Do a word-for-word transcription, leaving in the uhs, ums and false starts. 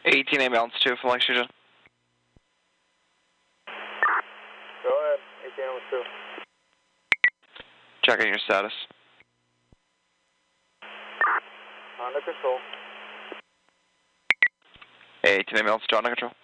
eighteen ambulance two from Lexington. Go ahead, eighteen ambulance two. Checking your status. Under control. eighteen ambulance two under control.